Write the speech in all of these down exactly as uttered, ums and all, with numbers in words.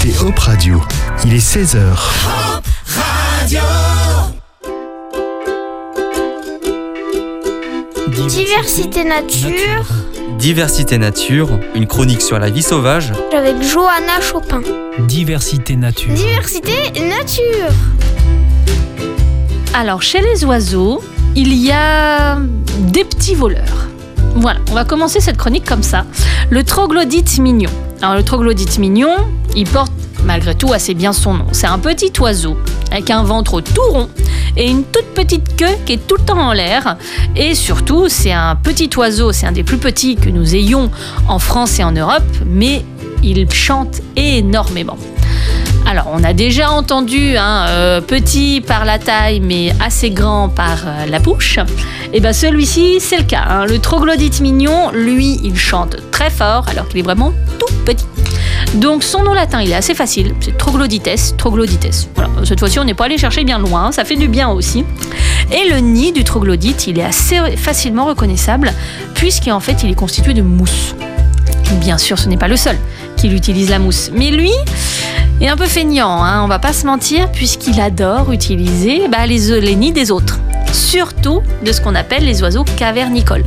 écoutez Hop Radio. Il est seize heures. Hop Radio. Diversité nature. Diversité nature, une chronique sur la vie sauvage. Avec Johanna Chopin. Diversité nature. Diversité nature. Alors, chez les oiseaux, il y a des petits voleurs. Voilà, on va commencer cette chronique comme ça. Le troglodyte mignon. Alors, le troglodyte mignon, il porte malgré tout assez bien son nom. C'est un petit oiseau avec un ventre tout rond et une toute petite queue qui est tout le temps en l'air. Et surtout, c'est un petit oiseau, c'est un des plus petits que nous ayons en France et en Europe, mais il chante énormément. Alors, on a déjà entendu hein, euh, petit par la taille, mais assez grand par euh, la bouche. Et bien, celui-ci, c'est le cas. Hein. Le troglodyte mignon, lui, il chante très fort, alors qu'il est vraiment tout petit. Donc, son nom latin, il est assez facile. C'est troglodytes, troglodytes. Voilà. Cette fois-ci, on n'est pas allé chercher bien loin. Ça fait du bien aussi. Et le nid du troglodyte, il est assez facilement reconnaissable, puisqu'en fait, il est constitué de mousse. Bien sûr, ce n'est pas le seul qui utilise la mousse. Mais lui est un peu feignant, hein, on va pas se mentir, puisqu'il adore utiliser bah, les, les nids des autres. Surtout de ce qu'on appelle les oiseaux cavernicoles.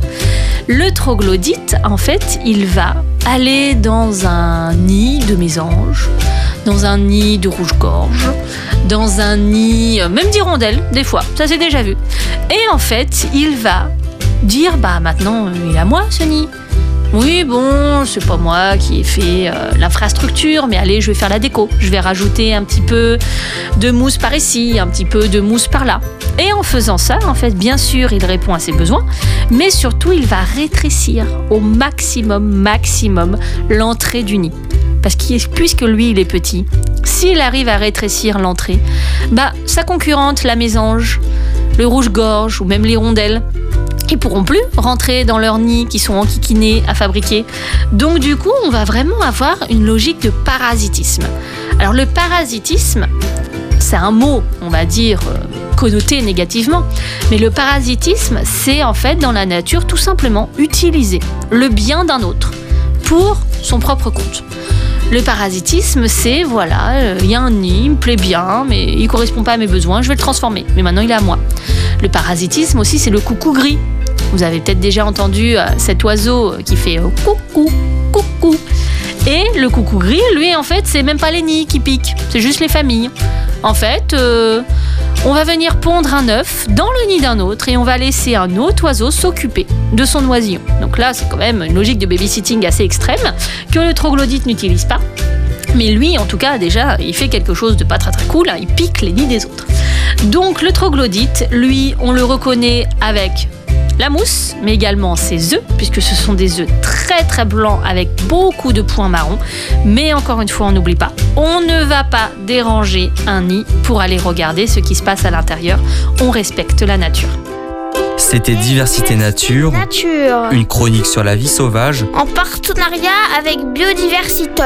Le troglodyte, en fait, il va aller dans un nid de mésange, dans un nid de rouge-gorge, dans un nid, même d'hirondelle, des fois, ça s'est déjà vu. Et en fait, il va dire, bah maintenant, il est à moi ce nid. Oui, bon, c'est pas moi qui ai fait euh, l'infrastructure, mais allez, je vais faire la déco. Je vais rajouter un petit peu de mousse par ici, un petit peu de mousse par là. Et en faisant ça, en fait, bien sûr, il répond à ses besoins, mais surtout, il va rétrécir au maximum, maximum l'entrée du nid. Parce que puisque lui, il est petit, s'il arrive à rétrécir l'entrée, bah, sa concurrente, la mésange, le rouge-gorge ou même l'hirondelle, ils pourront plus rentrer dans leurs nids qui sont enquiquinés à fabriquer. Donc du coup, on va vraiment avoir une logique de parasitisme. Alors le parasitisme, c'est un mot, on va dire, connoté négativement. Mais le parasitisme, c'est en fait dans la nature tout simplement utiliser le bien d'un autre pour son propre compte. Le parasitisme, c'est, voilà, il y a un nid, il me plaît bien, mais il ne correspond pas à mes besoins, je vais le transformer. Mais maintenant, il est à moi. Le parasitisme aussi, c'est le coucou gris. Vous avez peut-être déjà entendu euh, cet oiseau qui fait euh, coucou, coucou. Et le coucou gris, lui, en fait, c'est même pas les nids qui piquent, c'est juste les familles. En fait, euh, on va venir pondre un œuf dans le nid d'un autre et on va laisser un autre oiseau s'occuper de son oisillon. Donc là, c'est quand même une logique de babysitting assez extrême que le troglodyte n'utilise pas. Mais lui, en tout cas, déjà, il fait quelque chose de pas très très cool, hein, il pique les nids des autres. Donc le troglodyte, lui, on le reconnaît avec la mousse, mais également ses œufs, puisque ce sont des œufs très très blancs avec beaucoup de points marrons. Mais encore une fois, on n'oublie pas, on ne va pas déranger un nid pour aller regarder ce qui se passe à l'intérieur. On respecte la nature. C'était Diversité nature, Nature. une chronique sur la vie sauvage, En partenariat avec Biodiversité.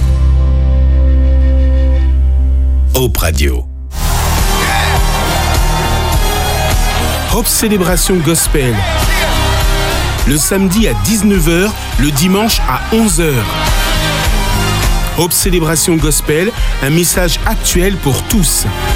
Hop Radio. Hop Célébration Gospel. Le samedi à dix-neuf heures, le dimanche à onze heures. Hop Célébration Gospel, un message actuel pour tous.